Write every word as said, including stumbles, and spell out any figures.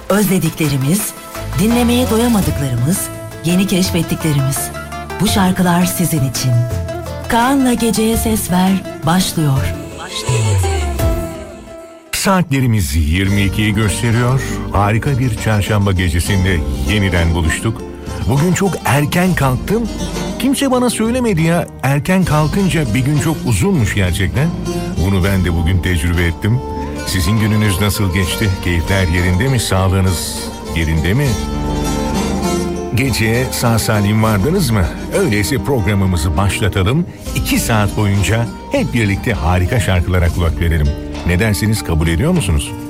Özlediklerimiz, dinlemeye doyamadıklarımız, yeni keşfettiklerimiz. Bu şarkılar sizin için. Kaan'la Geceye Ses Ver başlıyor. Saatlerimiz yirmi ikiyi gösteriyor. Harika bir çarşamba gecesinde yeniden buluştuk. Bugün çok erken kalktım. Kimse bana söylemedi ya, erken kalkınca bir gün çok uzunmuş gerçekten. Bunu ben de bugün tecrübe ettim. Sizin gününüz nasıl geçti? Keyifler yerinde mi? Sağlığınız yerinde mi? Geceye sağ salim vardınız mı? Öyleyse programımızı başlatalım. İki saat boyunca hep birlikte harika şarkılara kulak verelim. Ne dersiniz, kabul ediyor musunuz?